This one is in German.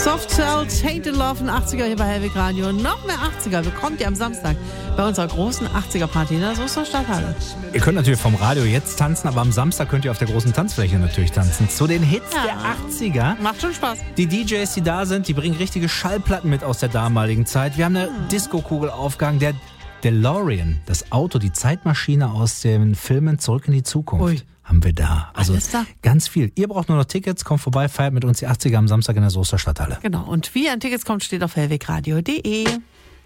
Soft Cell, Tainted Love, ein 80er hier bei Hellwig Radio. Noch mehr 80er bekommt ihr am Samstag bei unserer großen 80er-Party in der Soester Stadthalle. Ihr könnt natürlich vom Radio jetzt tanzen, aber am Samstag könnt ihr auf der großen Tanzfläche natürlich tanzen. Zu den Hits der 80er. Macht schon Spaß. Die DJs, die da sind, die bringen richtige Schallplatten mit aus der damaligen Zeit. Wir haben eine Disco-Kugel aufgegangen. Der DeLorean, das Auto, die Zeitmaschine aus den Filmen Zurück in die Zukunft. Ui. Haben wir da. Also Alles da. ganz viel. Ihr braucht nur noch Tickets, kommt vorbei, feiert mit uns die 80er am Samstag in der Soester Stadthalle. Genau. Und wie ihr an Tickets kommt, steht auf hellwegradio.de.